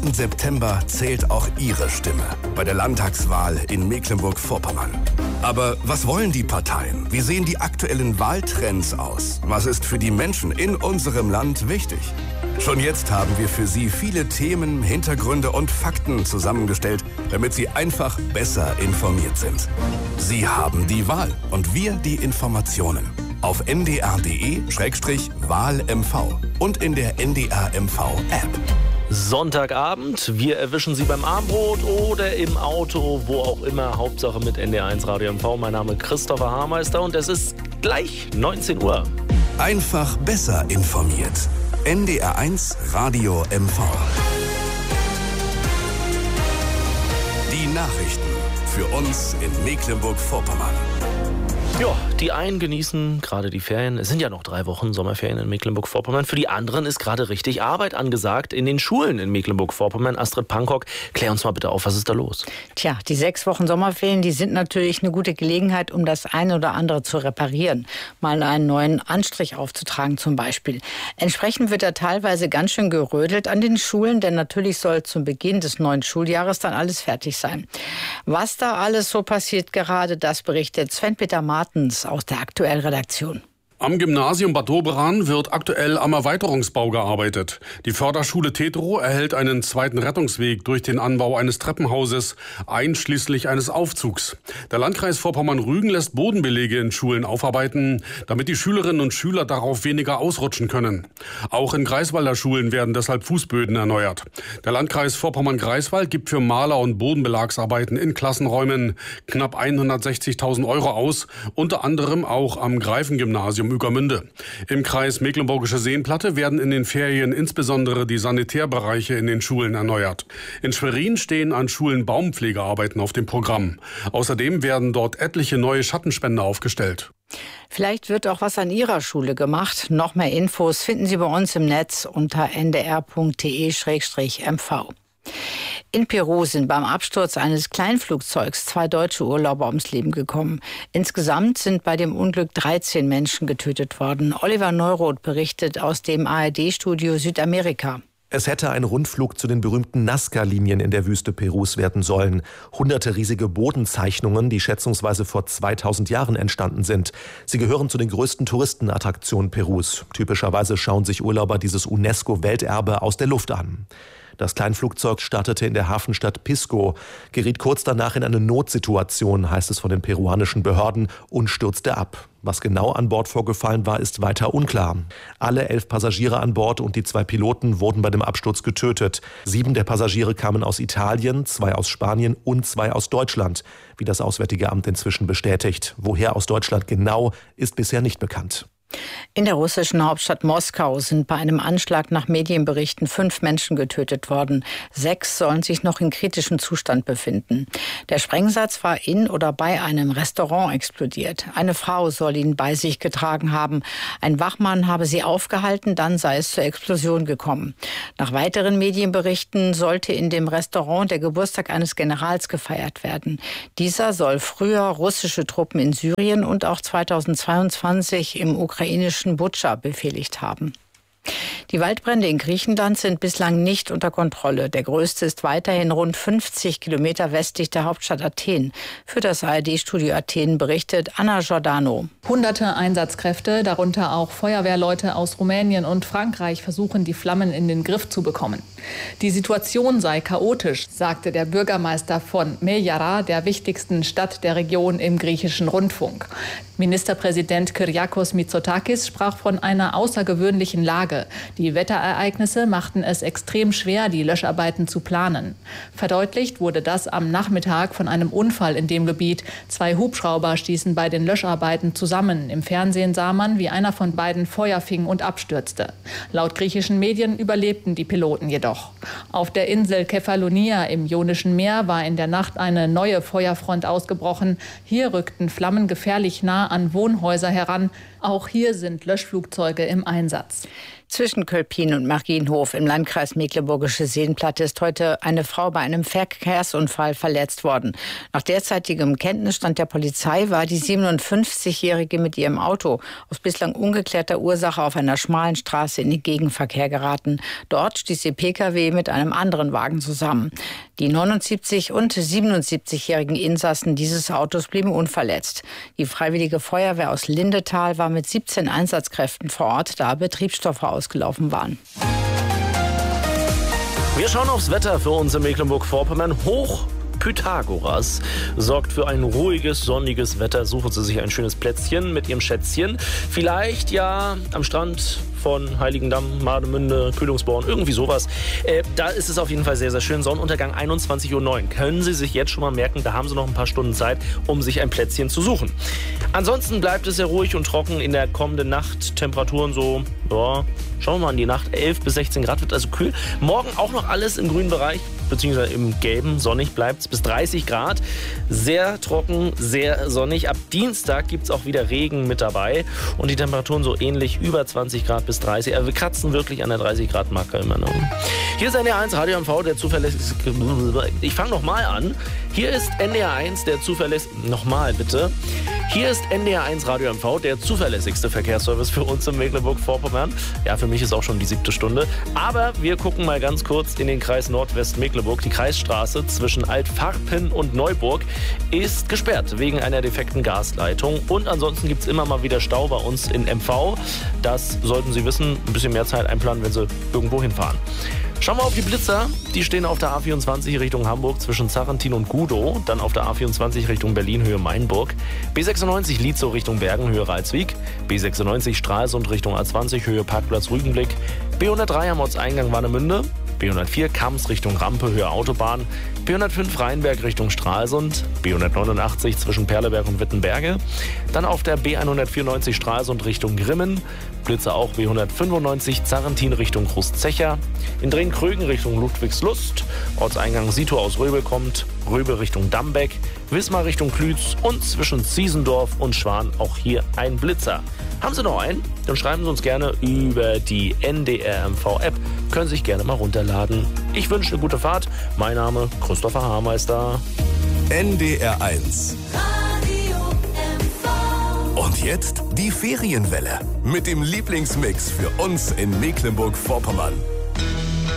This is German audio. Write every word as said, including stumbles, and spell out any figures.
ersten September zählt auch Ihre Stimme bei der Landtagswahl in Mecklenburg-Vorpommern. Aber was wollen die Parteien? Wie sehen die aktuellen Wahltrends aus? Was ist für die Menschen in unserem Land wichtig? Schon jetzt haben wir für Sie viele Themen, Hintergründe und Fakten zusammengestellt, damit Sie einfach besser informiert sind. Sie haben die Wahl und wir die Informationen. Auf n d r punkt d e Schrägstrich Wahl M V und in der N D R M V App. Sonntagabend, wir erwischen Sie beim Abendbrot oder im Auto, wo auch immer, Hauptsache mit N D R eins Radio M V. Mein Name ist Christopher Haarmeister und es ist gleich neunzehn Uhr. Einfach besser informiert. N D R eins Radio M V. Die Nachrichten für uns in Mecklenburg-Vorpommern. Ja, die einen genießen gerade die Ferien. Es sind ja noch drei Wochen Sommerferien in Mecklenburg-Vorpommern. Für die anderen ist gerade richtig Arbeit angesagt in den Schulen in Mecklenburg-Vorpommern. Astrid Pankok, klär uns mal bitte auf, was ist da los? Tja, die sechs Wochen Sommerferien, die sind natürlich eine gute Gelegenheit, um das eine oder andere zu reparieren. Mal einen neuen Anstrich aufzutragen zum Beispiel. Entsprechend wird da teilweise ganz schön gerödelt an den Schulen, denn natürlich soll zum Beginn des neuen Schuljahres dann alles fertig sein. Was da alles so passiert gerade, das berichtet Sven-Peter Martens aus der Aktuell-Redaktion. Am Gymnasium Bad Doberan wird aktuell am Erweiterungsbau gearbeitet. Die Förderschule Tetro erhält einen zweiten Rettungsweg durch den Anbau eines Treppenhauses, einschließlich eines Aufzugs. Der Landkreis Vorpommern-Rügen lässt Bodenbelege in Schulen aufarbeiten, damit die Schülerinnen und Schüler darauf weniger ausrutschen können. Auch in Greifswalder Schulen werden deshalb Fußböden erneuert. Der Landkreis Vorpommern-Greifswald gibt für Maler- und Bodenbelagsarbeiten in Klassenräumen knapp hundertsechzigtausend Euro aus, unter anderem auch am Greifengymnasium Ueckermünde. Im Kreis Mecklenburgische Seenplatte werden in den Ferien insbesondere die Sanitärbereiche in den Schulen erneuert. In Schwerin stehen an Schulen Baumpflegearbeiten auf dem Programm. Außerdem werden dort etliche neue Schattenspender aufgestellt. Vielleicht wird auch was an Ihrer Schule gemacht. Noch mehr Infos finden Sie bei uns im Netz unter n d r punkt d e Schrägstrich m v. In Peru sind beim Absturz eines Kleinflugzeugs zwei deutsche Urlauber ums Leben gekommen. Insgesamt sind bei dem Unglück dreizehn Menschen getötet worden. Oliver Neuroth berichtet aus dem A R D-Studio Südamerika. Es hätte ein Rundflug zu den berühmten Nazca-Linien in der Wüste Perus werden sollen. Hunderte riesige Bodenzeichnungen, die schätzungsweise vor zweitausend Jahren entstanden sind. Sie gehören zu den größten Touristenattraktionen Perus. Typischerweise schauen sich Urlauber dieses UNESCO-Welterbe aus der Luft an. Das Kleinflugzeug startete in der Hafenstadt Pisco, geriet kurz danach in eine Notsituation, heißt es von den peruanischen Behörden, und stürzte ab. Was genau an Bord vorgefallen war, ist weiter unklar. Alle elf Passagiere an Bord und die zwei Piloten wurden bei dem Absturz getötet. Sieben der Passagiere kamen aus Italien, zwei aus Spanien und zwei aus Deutschland, wie das Auswärtige Amt inzwischen bestätigt. Woher aus Deutschland genau, ist bisher nicht bekannt. In der russischen Hauptstadt Moskau sind bei einem Anschlag nach Medienberichten fünf Menschen getötet worden. Sechs sollen sich noch in kritischem Zustand befinden. Der Sprengsatz war in oder bei einem Restaurant explodiert. Eine Frau soll ihn bei sich getragen haben. Ein Wachmann habe sie aufgehalten, dann sei es zur Explosion gekommen. Nach weiteren Medienberichten sollte in dem Restaurant der Geburtstag eines Generals gefeiert werden. Dieser soll früher russische Truppen in Syrien und auch zweitausendzweiundzwanzig im ukrainischen Butscha befehligt haben. Die Waldbrände in Griechenland sind bislang nicht unter Kontrolle. Der größte ist weiterhin rund fünfzig Kilometer westlich der Hauptstadt Athen. Für das A R D-Studio Athen berichtet Anna Giordano. Hunderte Einsatzkräfte, darunter auch Feuerwehrleute aus Rumänien und Frankreich, versuchen, die Flammen in den Griff zu bekommen. Die Situation sei chaotisch, sagte der Bürgermeister von Meyara, der wichtigsten Stadt der Region, im griechischen Rundfunk. Ministerpräsident Kyriakos Mitsotakis sprach von einer außergewöhnlichen Lage. Die Wetterereignisse machten es extrem schwer, die Löscharbeiten zu planen. Verdeutlicht wurde das am Nachmittag von einem Unfall in dem Gebiet. Zwei Hubschrauber stießen bei den Löscharbeiten zusammen. Im Fernsehen sah man, wie einer von beiden Feuer fing und abstürzte. Laut griechischen Medien überlebten die Piloten jedoch. Auf der Insel Kefalonia im Ionischen Meer war in der Nacht eine neue Feuerfront ausgebrochen. Hier rückten Flammen gefährlich nah an Wohnhäuser heran. Auch hier sind Löschflugzeuge im Einsatz. Zwischen Kölpin und Marienhof im Landkreis Mecklenburgische Seenplatte ist heute eine Frau bei einem Verkehrsunfall verletzt worden. Nach derzeitigem Kenntnisstand der Polizei war die siebenundfünfzigjährige mit ihrem Auto aus bislang ungeklärter Ursache auf einer schmalen Straße in den Gegenverkehr geraten. Dort stieß ihr Pkw mit einem anderen Wagen zusammen. Die neunundsiebzig- und siebenundsiebzigjährigen Insassen dieses Autos blieben unverletzt. Die Freiwillige Feuerwehr aus Lindetal war mit siebzehn Einsatzkräften vor Ort, da Betriebsstoffe ausgelaufen waren. Wir schauen aufs Wetter für uns in Mecklenburg-Vorpommern. Hoch Pythagoras sorgt für ein ruhiges, sonniges Wetter. Suchen Sie sich ein schönes Plätzchen mit Ihrem Schätzchen. Vielleicht ja am Strand von Heiligendamm, Mademünde, Kühlungsborn, irgendwie sowas. Äh, da ist es auf jeden Fall sehr, sehr schön. Sonnenuntergang einundzwanzig Uhr neun. Können Sie sich jetzt schon mal merken, da haben Sie noch ein paar Stunden Zeit, um sich ein Plätzchen zu suchen. Ansonsten bleibt es sehr ruhig und trocken in der kommenden Nacht. Temperaturen so, ja, schauen wir mal in die Nacht. elf bis sechzehn Grad, wird also kühl. Morgen auch noch alles im grünen Bereich, beziehungsweise im gelben. Sonnig bleibt es bis dreißig Grad. Sehr trocken, sehr sonnig. Ab Dienstag gibt es auch wieder Regen mit dabei. Und die Temperaturen so ähnlich, über zwanzig Grad bis dreißig. Also wir kratzen wirklich an der dreißig Grad Marke immer noch. Hier ist N D R eins Radio M V, der zuverlässige... Ich fange nochmal an. Hier ist N D R eins, der zuverlässigste... Nochmal bitte. Hier ist N D R eins Radio M V, der zuverlässigste Verkehrsservice für uns in Mecklenburg-Vorpommern. Ja, für mich ist auch schon die siebte Stunde. Aber wir gucken mal ganz kurz in den Kreis Nordwest-Mecklenburg. Die Kreisstraße zwischen Altfarpen und Neuburg ist gesperrt wegen einer defekten Gasleitung. Und ansonsten gibt es immer mal wieder Stau bei uns in M V. Das sollten Sie wissen. Ein bisschen mehr Zeit einplanen, wenn Sie irgendwo hinfahren. Schauen wir auf die Blitzer. Die stehen auf der A vierundzwanzig Richtung Hamburg zwischen Zarrentin und Gudow. Dann auf der A vierundzwanzig Richtung Berlin, Höhe Mainburg. B sechsundneunzig Lietzow Richtung Bergen, Höhe Ralswiek. B sechsundneunzig Stralsund Richtung A zwanzig, Höhe Parkplatz Rügenblick. B hundertdrei am Ortseingang Warnemünde. B hundertvier Kams Richtung Rampe, Höhe Autobahn. B hundertfünf Rheinberg Richtung Stralsund. B hundertneunundachtzig zwischen Perleberg und Wittenberge. Dann auf der B hundertvierundneunzig Stralsund Richtung Grimmen. Blitzer auch B hundertfünfundneunzig Zarrentin Richtung Großzecher. In Drenkrögen Richtung Ludwigslust. Ortseingang Sito aus Röbel kommt. Röbel Richtung Dambeck. Wismar Richtung Klütz. Und zwischen Ziesendorf und Schwan auch hier ein Blitzer. Haben Sie noch einen? Dann schreiben Sie uns gerne über die N D R M V-App. Können Sie sich gerne mal runterladen. Ich wünsche eine gute Fahrt. Mein Name Christopher Haarmeister. N D R eins. Und jetzt die Ferienwelle mit dem Lieblingsmix für uns in Mecklenburg-Vorpommern.